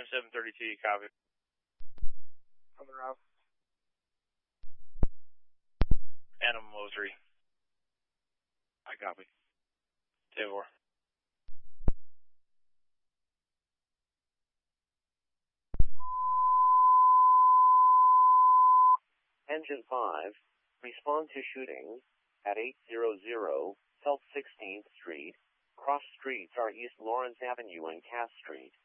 AM 732, you copy. On the route. Animal 03. I copy. Table 4. Engine 5, respond to shooting at 800 South 16th Street. Cross streets are East Lawrence Avenue and Cass Street.